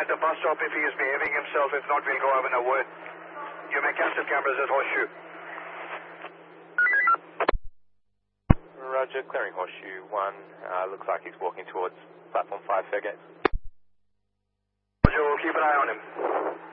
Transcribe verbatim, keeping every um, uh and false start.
at the bus stop if he is behaving himself. If not, we'll go have in a word. You may catch the cameras at Horseshoe. Roger, clearing Horseshoe one. Uh, looks like he's walking towards platform five, Fairgate. Roger, we'll keep an eye on him.